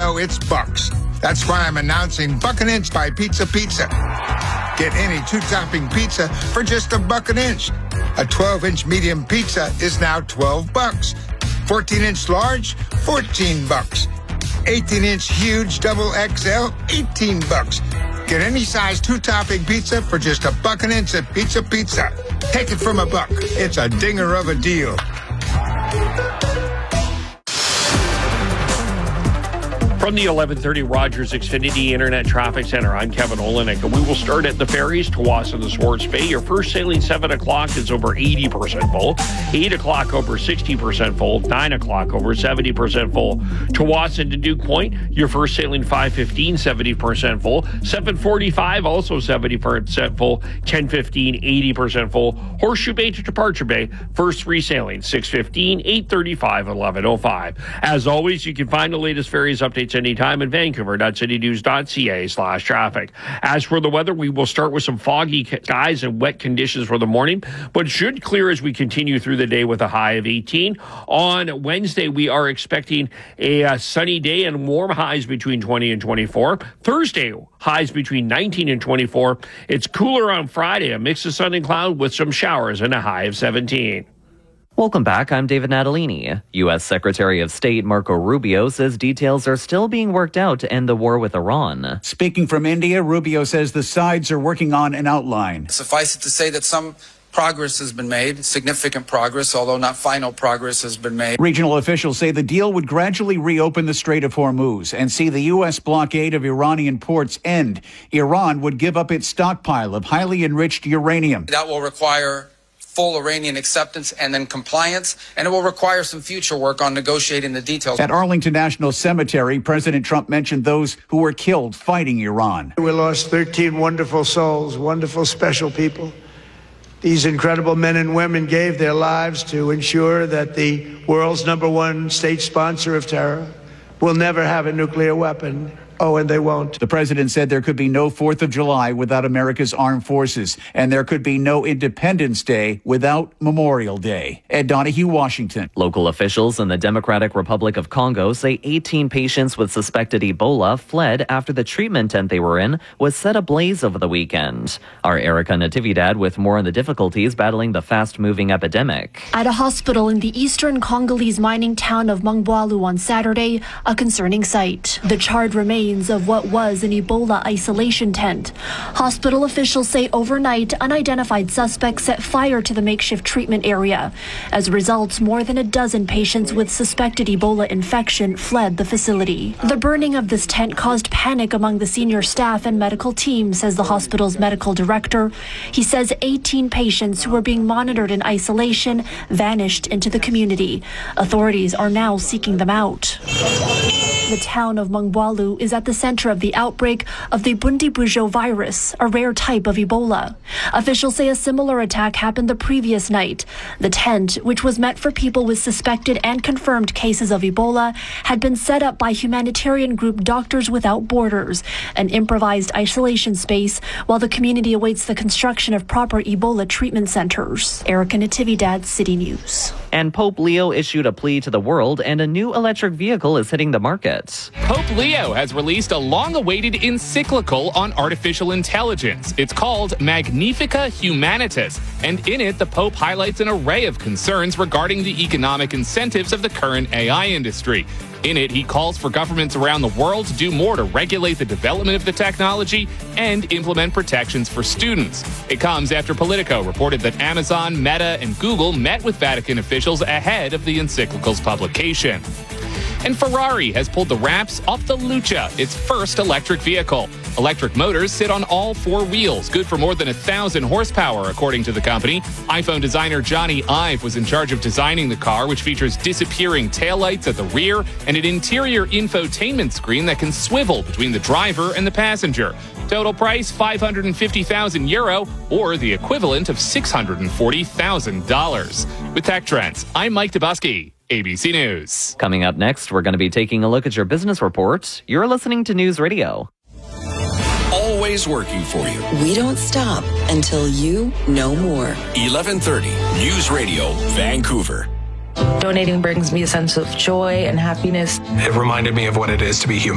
know it's bucks. That's why I'm announcing Buck an Inch by Pizza Pizza. Get any two-topping pizza for just $1 an inch. A 12-inch medium pizza is now $12. 14-inch large, $14. 18-inch huge double XL, $18. Get any size two-topping pizza for just $1 an inch at Pizza Pizza. Take it from $1. It's a dinger of a deal. From the 1130 Rogers Xfinity Internet Traffic Center, I'm Kevin Olenek, and we will start at the ferries, Tawas and the Swartz Bay. Your first sailing 7 o'clock is over 80% full, 8 o'clock over 60% full, 9 o'clock over 70% full. Tawas into Duke Point, your first sailing 5:15, 70% full, 7:45 also 70% full, 10:15, 80% full. Horseshoe Bay to Departure Bay, first 3 sailings, 6:15, 8:35, 11:05. As always, you can find the latest ferries updates anytime at vancouver.citynews.ca/traffic. As for the weather, we will start with some foggy skies and wet conditions for the morning, but should clear as we continue through the day with a high of 18. On Wednesday, we are expecting a sunny day and warm highs between 20 and 24. Thursday, highs between 19 and 24. It's cooler on Friday, a mix of sun and cloud with some showers and a high of 17. Welcome back. I'm David Natalini. U.S. Secretary of State Marco Rubio says details are still being worked out to end the war with Iran. Speaking from India, Rubio says the sides are working on an outline. Suffice it to say that some progress has been made, significant progress, although not final progress has been made. Regional officials say the deal would gradually reopen the Strait of Hormuz and see the U.S. blockade of Iranian ports end. Iran would give up its stockpile of highly enriched uranium. That will require full Iranian acceptance and then compliance, and it will require some future work on negotiating the details. At Arlington National Cemetery, President Trump mentioned those who were killed fighting Iran. We lost 13 wonderful souls, wonderful, special people. These incredible men and women gave their lives to ensure that the world's #1 state sponsor of terror will never have a nuclear weapon. Oh, and they won't. The president said there could be no 4th of July without America's armed forces, and there could be no Independence Day without Memorial Day. Ed Donahue, Washington. Local officials in the Democratic Republic of Congo say 18 patients with suspected Ebola fled after the treatment tent they were in was set ablaze over the weekend. Our Erica Natividad with more on the difficulties battling the fast-moving epidemic. At a hospital in the eastern Congolese mining town of Mongboalu on Saturday, a concerning sight. The charred remains of what was an Ebola isolation tent. Hospital officials say overnight, unidentified suspects set fire to the makeshift treatment area. As a result, more than a dozen patients with suspected Ebola infection fled the facility. The burning of this tent caused panic among the senior staff and medical team, says the hospital's medical director. He says 18 patients who were being monitored in isolation vanished into the community. Authorities are now seeking them out. The town of Mongboalu is at the center of the outbreak of the Bundibugyo virus, a rare type of Ebola. Officials say a similar attack happened the previous night. The tent, which was meant for people with suspected and confirmed cases of Ebola, had been set up by humanitarian group Doctors Without Borders, an improvised isolation space, while the community awaits the construction of proper Ebola treatment centers. Erica Natividad, City News. And Pope Leo issued a plea to the world, and a new electric vehicle is hitting the market. Pope Leo has released a long-awaited encyclical on artificial intelligence. It's called Magnifica Humanitas, and in it, the Pope highlights an array of concerns regarding the economic incentives of the current AI industry. In it, he calls for governments around the world to do more to regulate the development of the technology and implement protections for students. It comes after Politico reported that Amazon, Meta, and Google met with Vatican officials ahead of the encyclical's publication. And Ferrari has pulled the wraps off the Lucha, its first electric vehicle. Electric motors sit on all 4 wheels, good for more than 1,000 horsepower, according to the company. iPhone designer Johnny Ive was in charge of designing the car, which features disappearing taillights at the rear and an interior infotainment screen that can swivel between the driver and the passenger. Total price, €550,000, or the equivalent of $640,000. With Tech Trends, I'm Mike Dubusky, ABC News. Coming up next, we're going to be taking a look at your business report. You're listening to News Radio. Always working for you. We don't stop until you know more. 1130 News Radio, Vancouver. Donating brings me a sense of joy and happiness. It reminded me of what it is to be human.